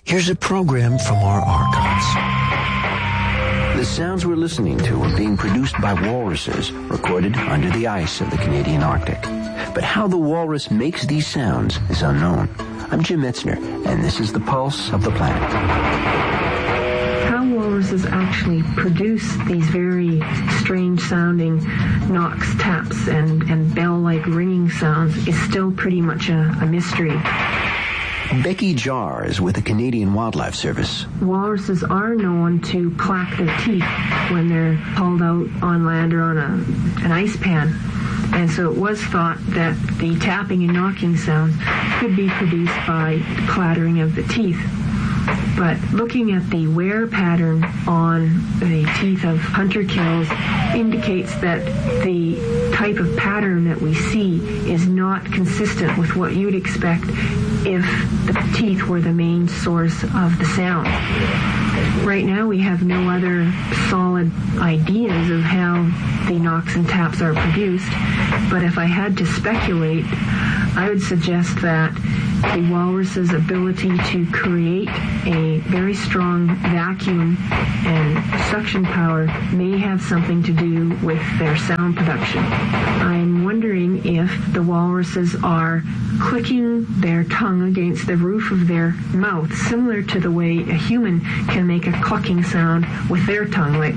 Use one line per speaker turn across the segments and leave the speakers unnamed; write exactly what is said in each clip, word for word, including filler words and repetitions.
Here's a program from our archives. The sounds we're listening to are being produced by walruses, recorded under the ice of the Canadian Arctic. But how the walrus makes these sounds is unknown. I'm Jim Metzner, and this is the Pulse of the Planet.
How walruses actually produce these very strange-sounding knocks, taps, and, and bell-like ringing sounds is still pretty much a, a mystery.
Becky Jar is with the Canadian Wildlife Service.
Walruses are known to clack their teeth when they're hauled out on land or on a, an ice pan. And so it was thought that the tapping and knocking sounds could be produced by clattering of the teeth. But looking at the wear pattern on the teeth of hunter kills indicates that the type of pattern that we see is not consistent with what you'd expect if the teeth were the main source of the sound. Right now we have no other solid ideas of how the knocks and taps are produced, but if I had to speculate, I would suggest that the walrus's ability to create a very strong vacuum and suction power may have something to do with their sound production. I'm wondering if the walruses are clicking their tongue against the roof of their mouth, similar to the way a human can make a clucking sound with their tongue, like...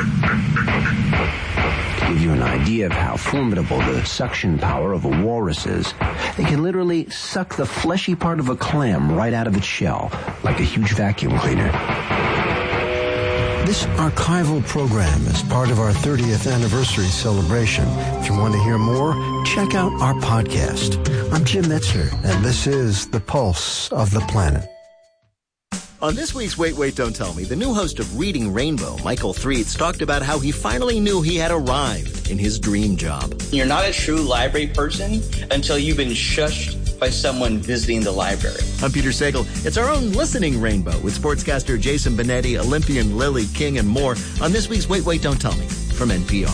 To give you an idea of how formidable the suction power of a walrus is, they can literally suck the fleshy part of a clam right out of its shell, like a huge vacuum cleaner. This archival program is part of our thirtieth anniversary celebration. If you want to hear more, check out our podcast. I'm Jim Metzner, and this is The Pulse of the Planet.
On this week's Wait, Wait, Don't Tell Me, the new host of Reading Rainbow, Michael Threets, talked about how he finally knew he had arrived in his dream job.
You're not a true library person until you've been shushed by someone visiting the library.
I'm Peter Sagal. It's our own listening rainbow with sportscaster Jason Benetti, Olympian Lily King, and more on this week's Wait, Wait, Don't Tell Me from N P R.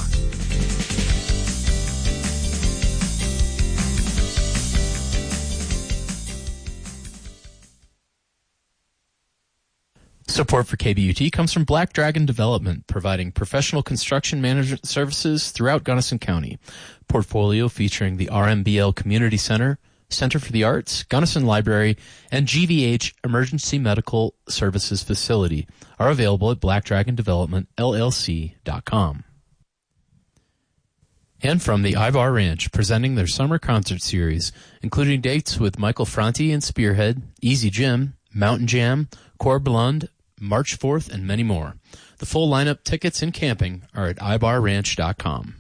Support for K B U T comes from Black Dragon Development, providing professional construction management services throughout Gunnison County. Portfolio featuring the R M B L Community Center, Center for the Arts, Gunnison Library, and G V H Emergency Medical Services Facility are available at black dragon development L L C dot com. And from the Ivar Ranch, presenting their summer concert series, including dates with Michael Franti and Spearhead, Easy Jim, Mountain Jam, Corblund, March fourth, and many more. The full lineup, tickets, and camping are at ibar ranch dot com.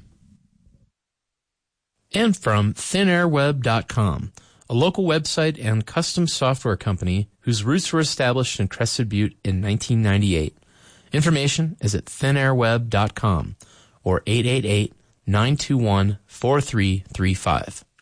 And from thin air web dot com, a local website and custom software company whose roots were established in Crested Butte in nineteen ninety-eight. Information is at thin air web dot com or eight eight eight, nine two one, four three three five.